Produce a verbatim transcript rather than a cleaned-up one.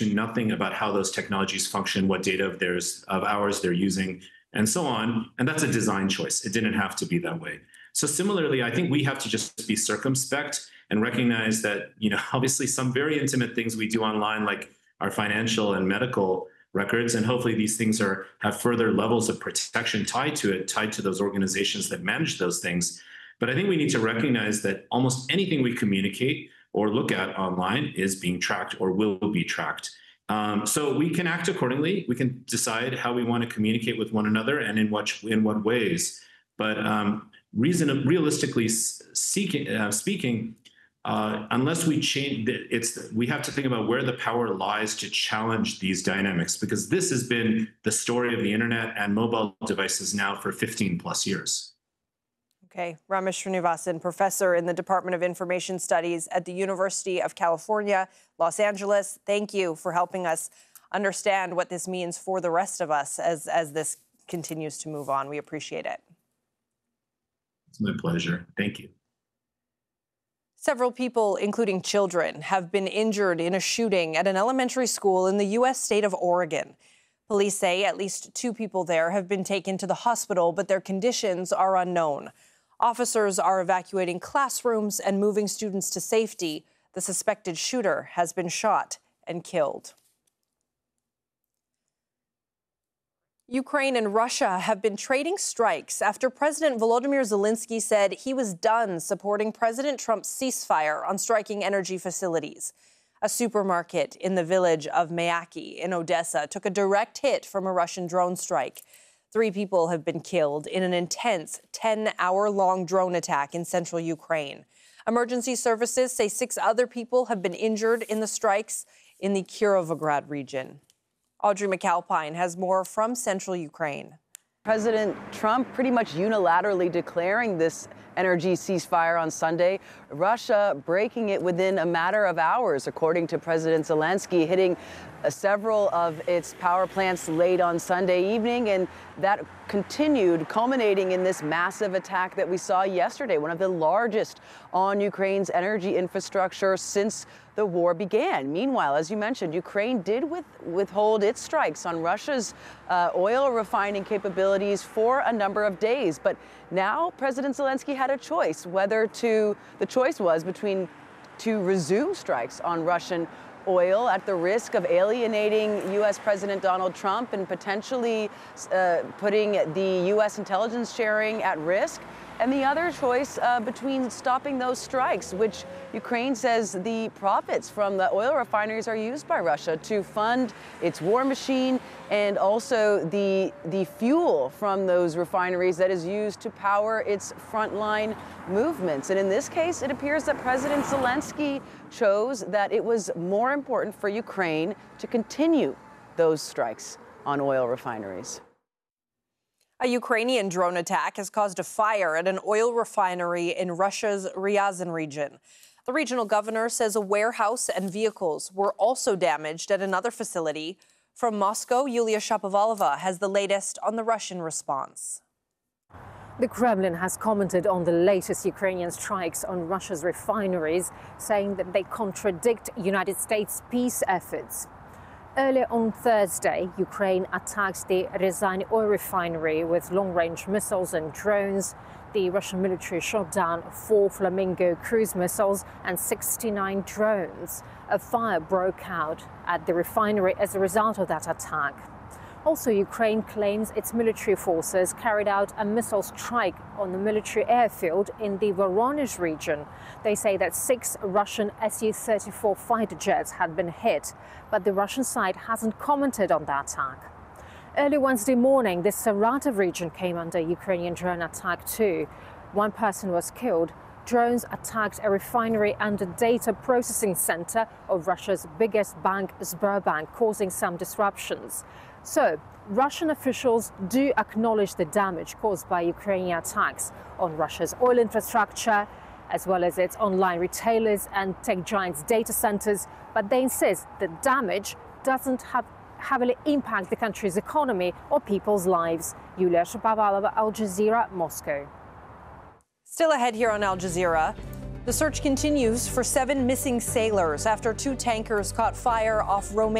to nothing about how those technologies function, what data of theirs, of ours they're using, and so on. And that's a design choice. It didn't have to be that way. So similarly, I think we have to just be circumspect and recognize that, you know, obviously some very intimate things we do online, like our financial and medical records, and hopefully these things are have further levels of protection tied to it, tied to those organizations that manage those things. But I think we need to recognize that almost anything we communicate or look at online is being tracked or will be tracked. Um, so we can act accordingly. We can decide how we want to communicate with one another and in what in what ways. But um, reason realistically seeking, uh, speaking, uh, unless we change, it's we have to think about where the power lies to challenge these dynamics, because this has been the story of the internet and mobile devices now for fifteen plus years. Okay, Ramesh Srinivasan, professor in the Department of Information Studies at the University of California, Los Angeles. Thank you for helping us understand what this means for the rest of us as, as this continues to move on. We appreciate it. It's my pleasure. Thank you. Several people, including children, have been injured in a shooting at an elementary school in the U S state of Oregon. Police say at least two people there have been taken to the hospital, but their conditions are unknown. Officers are evacuating classrooms and moving students to safety. The suspected shooter has been shot and killed. Ukraine and Russia have been trading strikes after President Volodymyr Zelensky said he was done supporting President Trump's ceasefire on striking energy facilities. A supermarket in the village of Mayaki in Odessa took a direct hit from a Russian drone strike. Three people have been killed in an intense ten-hour-long drone attack in central Ukraine. Emergency services say six other people have been injured in the strikes in the Kirovograd region. Audrey McAlpine has more from central Ukraine. President Trump pretty much unilaterally declaring this energy ceasefire on Sunday, Russia breaking it within a matter of hours, according to President Zelensky, hitting uh, several of its power plants late on Sunday evening, and that continued, culminating in this massive attack that we saw yesterday, one of the largest on Ukraine's energy infrastructure since the war began. Meanwhile, as you mentioned, Ukraine did with, withhold its strikes on Russia's uh, oil refining capabilities for a number of days. But now President Zelensky had a choice whether to, the choice was between to resume strikes on Russian oil at the risk of alienating U S President Donald Trump and potentially uh, putting the U S intelligence sharing at risk, and the other choice uh, between stopping those strikes, which Ukraine says the profits from the oil refineries are used by Russia to fund its war machine, and also the, the fuel from those refineries that is used to power its frontline movements. And in this case, it appears that President Zelensky chose that it was more important for Ukraine to continue those strikes on oil refineries. A Ukrainian drone attack has caused a fire at an oil refinery in Russia's Ryazan region. The regional governor says a warehouse and vehicles were also damaged at another facility. From Moscow, Yulia Shapovalova has the latest on the Russian response. The Kremlin has commented on the latest Ukrainian strikes on Russia's refineries, saying that they contradict United States peace efforts. Earlier on Thursday, Ukraine attacked the Ryazan oil refinery with long-range missiles and drones. The Russian military shot down four Flamingo cruise missiles and sixty-nine drones. A fire broke out at the refinery as a result of that attack. Also, Ukraine claims its military forces carried out a missile strike on the military airfield in the Voronezh region. They say that six Russian S U thirty-four fighter jets had been hit, but the Russian side hasn't commented on that attack. Early Wednesday morning, the Saratov region came under Ukrainian drone attack too. One person was killed. Drones attacked a refinery and a data processing center of Russia's biggest bank, Sberbank, causing some disruptions. So, Russian officials do acknowledge the damage caused by Ukrainian attacks on Russia's oil infrastructure, as well as its online retailers and tech giants' data centers, but they insist that damage doesn't have heavily impact the country's economy or people's lives. Yulia Shapovalova, Al Jazeera, Moscow. Still ahead here on Al Jazeera, the search continues for seven missing sailors after two tankers caught fire off Romania.